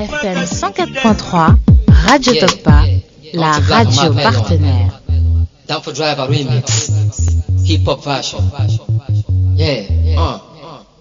FM 104.3, Radio Tokpa, la radio partenaire. Down for Driver remix, hip hop version. Yeah,